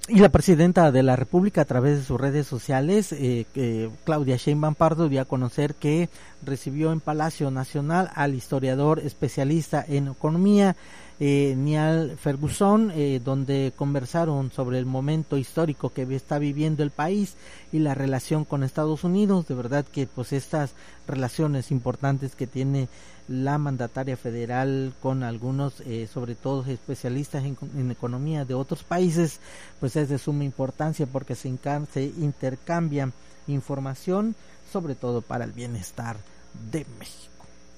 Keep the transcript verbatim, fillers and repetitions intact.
Y la presidenta de la República, a través de sus redes sociales, eh, eh, Claudia Sheinbaum Pardo, dio a conocer que recibió en Palacio Nacional al historiador especialista en economía, eh, Niall Ferguson, eh, donde conversaron sobre el momento histórico que está viviendo el país y la relación con Estados Unidos. De verdad que pues estas relaciones importantes que tiene la mandataria federal con algunos, eh, sobre todo especialistas en, en economía de otros países, pues es de suma importancia porque se, se intercambian información, sobre todo para el bienestar de México.